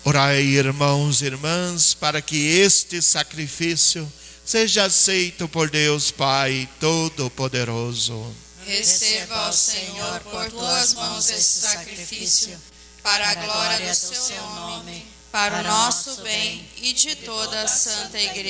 Orai, irmãos e irmãs, para que este sacrifício seja aceito por Deus Pai Todo-Poderoso. Receba, ó Senhor, por tuas mãos esse sacrifício, para a glória do seu nome, para o nosso bem e de toda a Santa Igreja.